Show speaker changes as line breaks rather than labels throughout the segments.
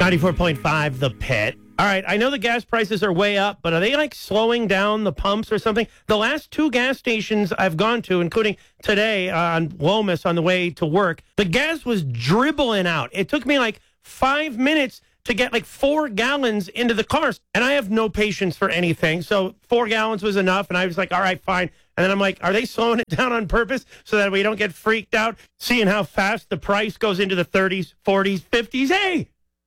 94.5, The Pit. All right, I know the gas prices are way up, but are they like slowing down the pumps or something? The last two gas stations I've gone to, including today on Lomas on the way to work, the gas was dribbling out. It took me like 5 minutes to get like 4 gallons into the cars. And I have no patience for anything. So 4 gallons was enough. And I was like, all right, fine. And then I'm like, are they slowing it down on purpose so that we don't get freaked out seeing how fast the price goes into the 30s, 40s, 50s? Hey!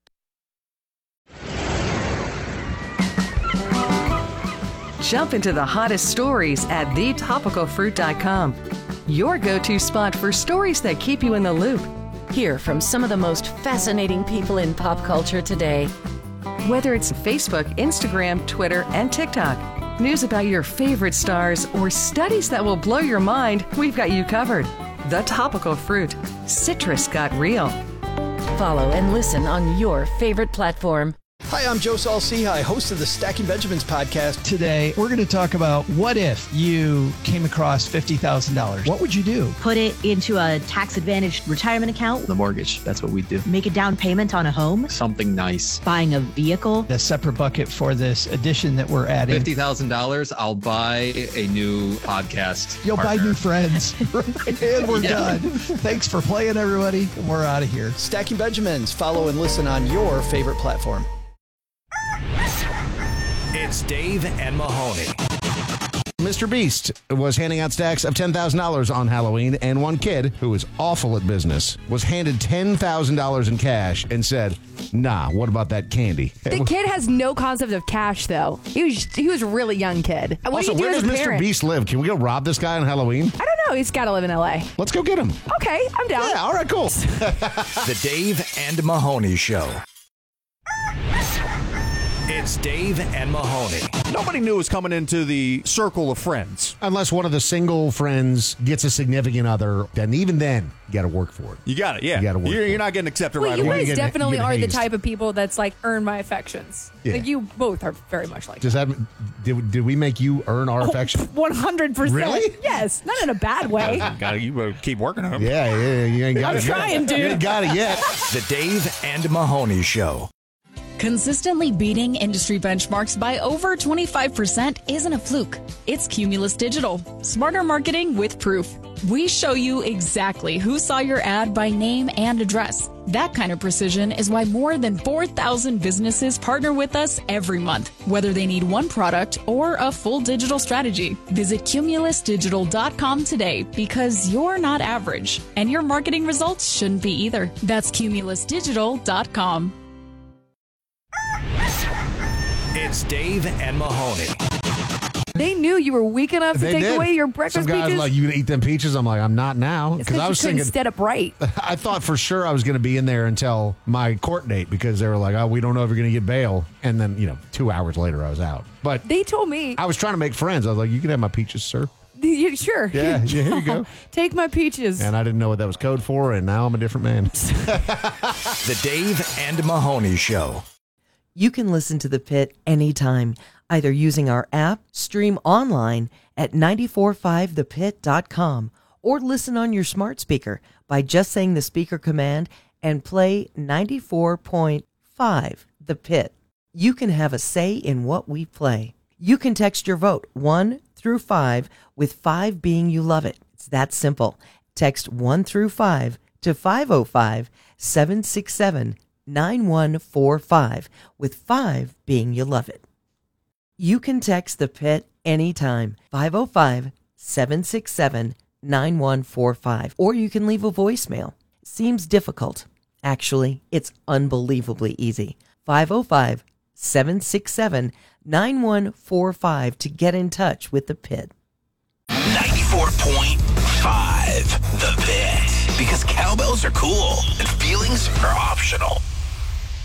Jump into the hottest stories at thetopicalfruit.com. Your go-to spot for stories that keep you in the loop.
Hear from some of the most fascinating people in pop culture today.
Whether it's Facebook, Instagram, Twitter, and TikTok, news about your favorite stars, or studies that will blow your mind, we've got you covered. The Topical Fruit. Citrus got real.
Follow and listen on your favorite platform.
Hi, I'm Joe Saul-Sehy, host of the Stacking Benjamins podcast.
Today, we're going to talk about what if you came across $50,000? What would you do?
Put it into a tax-advantaged retirement account.
The mortgage. That's what we do.
Make a down payment on a home.
Something nice.
Buying a vehicle.
A separate bucket for this addition that we're adding.
$50,000, I'll buy a new podcast.
You'll
partner.
buy new friends. And we're done. Thanks for playing, everybody. We're out of here.
Stacking Benjamins. Follow and listen on your favorite platform.
It's Dave and Mahoney.
Mr. Beast was handing out stacks of $10,000 on Halloween, and one kid, who is awful at business, was handed $10,000 in cash and said, nah, what about that candy?
The kid has no concept of cash, though. He was a really young kid. What
Also,
do you do
where
as
does
a
Mr.
parent?
Beast live? Can we go rob this guy on Halloween?
I don't know. He's got to live in L.A.
Let's go get him.
Okay, I'm down.
Yeah, all right, cool.
The Dave and Mahoney Show. It's Dave and Mahoney.
Nobody knew it was coming into the circle of friends.
Unless one of the single friends gets a significant other, then even then, you got to work for it.
You got it, yeah.
You got to work
You're not getting accepted
Well,
right
you
away.
guys definitely are the
hazed.
type of people that's like, earn my affections.
Yeah.
Like, you both are very much like
Does that did we make you earn our affection?
100%.
Really?
Yes. Not in a bad way.
You keep working on them.
Yeah, you ain't got
I'm
it
trying,
yet.
dude.
You ain't got it yet.
The Dave and Mahoney Show.
Consistently beating industry benchmarks by over 25% isn't a fluke. It's Cumulus Digital. Smarter marketing with proof. We show you exactly who saw your ad by name and address. That kind of precision is why more than 4,000 businesses partner with us every month, whether they need one product or a full digital strategy. Visit cumulusdigital.com today because you're not average, and your marketing results shouldn't be either. That's cumulusdigital.com.
It's Dave and Mahoney.
They knew you were weak enough to
They
take
did.
away your breakfast
Some guys
peaches.
like, you gonna eat them peaches? I'm like, I'm not now.
Because
I was thinking,
instead up right.
I thought for sure I was going to be in there until my court date because they were like, oh, we don't know if you're going to get bail. And then, 2 hours later, I was out. But
They told me.
I was trying to make friends. I was like, you can have my peaches, sir.
Sure.
Yeah, here you go.
Take my peaches.
And I didn't know what that was code for, and now I'm a different man.
The Dave and Mahoney Show.
You can listen to The Pit anytime, either using our app, stream online at 945thepit.com, or listen on your smart speaker by just saying the speaker command and play 94.5 The Pit. You can have a say in what we play. You can text your vote 1 through 5, with 5 being you love it. It's that simple. Text 1 through 5 to 505-767-9145, with 5 being you love it. You can text The Pit anytime, 505-767-9145, or you can leave a voicemail. Seems difficult. Actually, it's unbelievably easy. 505-767-9145 to get in touch with The Pit.
94.5 The Pit. Because cowbells are cool and feelings are optional.